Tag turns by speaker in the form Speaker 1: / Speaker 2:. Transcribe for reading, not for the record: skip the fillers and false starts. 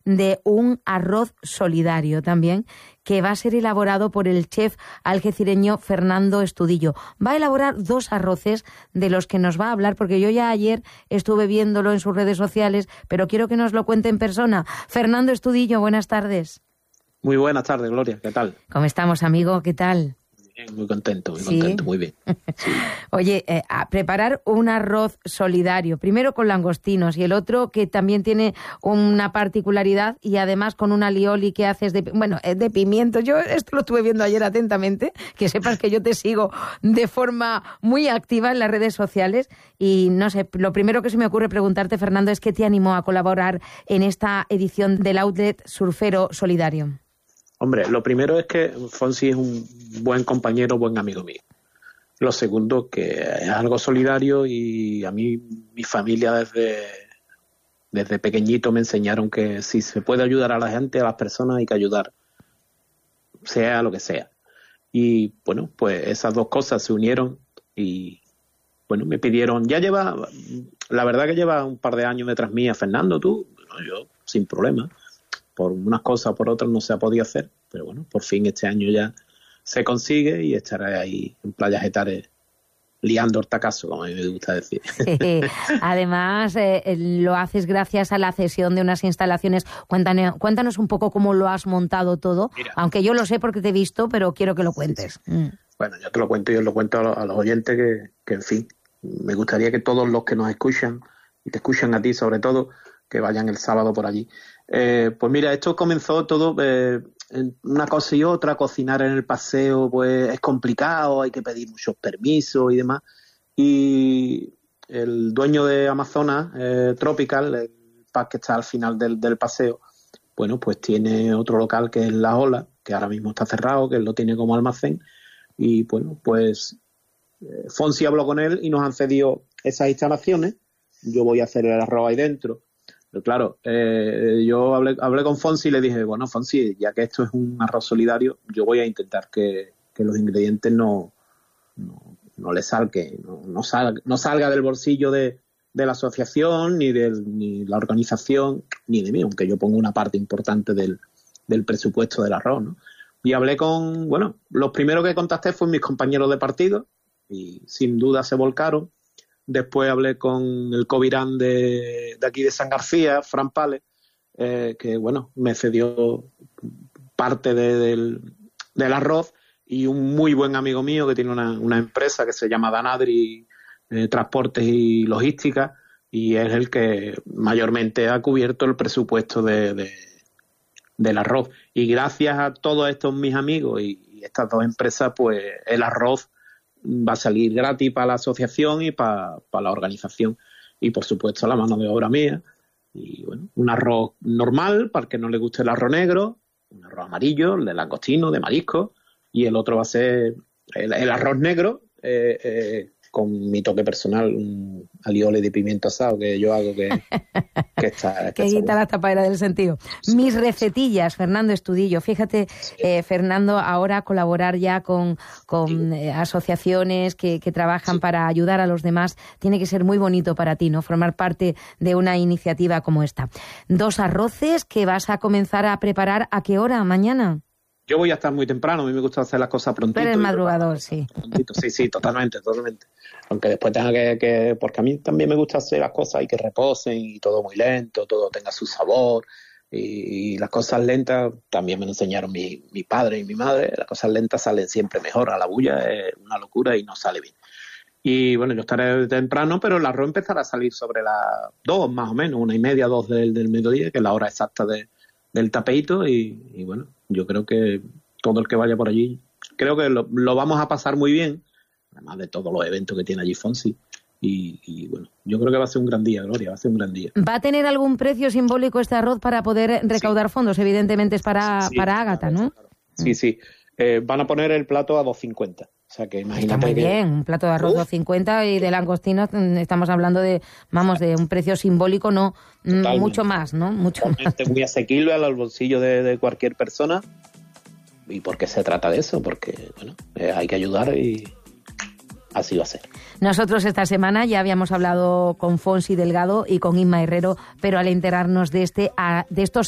Speaker 1: de un arroz solidario también, que va a ser elaborado por el chef algecireño Fernando Estudillo. Va a elaborar 2 arroces de los que nos va a hablar, porque yo ya ayer estuve viéndolo en sus redes sociales, pero quiero que nos lo cuente en persona. Fernando Estudillo, buenas tardes.
Speaker 2: Muy buenas tardes, Gloria, ¿qué tal?
Speaker 1: ¿Cómo estamos, amigo? ¿Qué tal?
Speaker 2: Bien, muy contento, muy bien. Sí.
Speaker 1: Oye, a preparar un arroz solidario, primero con langostinos y el otro que también tiene una particularidad y además con un alioli que haces de pimiento. Yo esto lo estuve viendo ayer atentamente, que sepas que yo te sigo de forma muy activa en las redes sociales y no sé, lo primero que se me ocurre preguntarte, Fernando, es ¿qué te animó a colaborar en esta edición del Outlet Surfero Solidario?
Speaker 2: Hombre, lo primero es que Fonsi es un buen compañero, buen amigo mío. Lo segundo, que es algo solidario y a mí, mi familia desde pequeñito me enseñaron que si se puede ayudar a la gente, a las personas, hay que ayudar, sea lo que sea. Y bueno, pues esas 2 cosas se unieron y bueno, me pidieron, la verdad que lleva un par de años detrás mía, Fernando, tú, bueno, yo sin problema. Por unas cosas o por otras no se ha podido hacer, pero bueno, por fin este año ya se consigue y estaré ahí en Playa Getares liando hortacazo, como a mí me gusta decir.
Speaker 1: Además, lo haces gracias a la cesión de unas instalaciones. Cuéntanos un poco cómo lo has montado todo, Mira, aunque yo lo sé porque te he visto, pero quiero que lo cuentes. Sí.
Speaker 2: Bueno, yo te lo cuento y os lo cuento a los oyentes que, en fin, me gustaría que todos los que nos escuchan, y te escuchan a ti sobre todo, que vayan el sábado por allí. Pues mira, esto comenzó todo una cosa y otra. Cocinar en el paseo pues es complicado, hay que pedir muchos permisos y demás, y el dueño de Amazonas Tropical, el parque que está al final del paseo, bueno, pues tiene otro local que es La Ola, que ahora mismo está cerrado, que él lo tiene como almacén, y bueno, pues Fonsi habló con él y nos han cedido esas instalaciones. Yo voy a hacer el arroz ahí dentro. Pero claro, yo hablé con Fonsi y le dije, bueno, Fonsi, ya que esto es un arroz solidario, yo voy a intentar que los ingredientes no le salquen, no salga del bolsillo de la asociación, ni la organización, ni de mí, aunque yo pongo una parte importante del presupuesto del arroz, ¿no? Y hablé los primeros que contacté fueron mis compañeros de partido y sin duda se volcaron. Después hablé con el Covirán de aquí de San García, Fran Pales, que bueno, me cedió parte del arroz, y un muy buen amigo mío que tiene una empresa que se llama Danadri Transportes y Logística, y es el que mayormente ha cubierto el presupuesto del arroz. Y gracias a todos estos mis amigos y estas 2 empresas, pues el arroz va a salir gratis para la asociación y para la organización, y por supuesto la mano de obra mía. Y bueno, un arroz normal para el que no le guste el arroz negro, un arroz amarillo, el de langostino, de marisco, y el otro va a ser el arroz negro con mi toque personal, un alioli de pimiento asado que yo hago que está...
Speaker 1: Que quita la tapadera del sentido. Mis recetillas, Fernando Estudillo. Fíjate, Fernando, ahora colaborar ya con asociaciones que trabajan para ayudar a los demás, tiene que ser muy bonito para ti, ¿no? Formar parte de una iniciativa como esta. 2 arroces que vas a comenzar a preparar, ¿a qué hora? ¿Mañana?
Speaker 2: Yo voy a estar muy temprano, a mí me gusta hacer las cosas prontito.
Speaker 1: Pero eres madrugador, sí.
Speaker 2: Prontito. Sí, totalmente. Aunque después tenga que... Porque a mí también me gusta hacer las cosas y que reposen y todo muy lento, todo tenga su sabor. Y las cosas lentas también me lo enseñaron mi padre y mi madre. Las cosas lentas salen siempre mejor. A la bulla es una locura y no sale bien. Y bueno, yo estaré temprano, pero el arroz empezará a salir sobre las 2 más o menos, 1:30, 2 del mediodía, que es la hora exacta del tapeito. Y bueno, yo creo que todo el que vaya por allí, creo que lo vamos a pasar muy bien, además de todos los eventos que tiene allí Fonsi. Y bueno, yo creo que va a ser un gran día, Gloria, va a ser un gran día.
Speaker 1: ¿Va a tener algún precio simbólico este arroz para poder recaudar fondos? Evidentemente es para Ágata, ¿no?
Speaker 2: Claro. Sí. Van a poner el plato a 2,50. O sea que imagínate.
Speaker 1: Está muy bien, un plato de arroz 2,50 y de langostino estamos hablando de un precio simbólico, no. Totalmente. Mucho más, ¿no? Mucho más.
Speaker 2: Muy asequible al bolsillo de cualquier persona. ¿Y por qué se trata de eso? Porque, bueno, hay que ayudar y así va a ser.
Speaker 1: Nosotros esta semana ya habíamos hablado con Fonsi Delgado y con Inma Herrero, pero al enterarnos de estos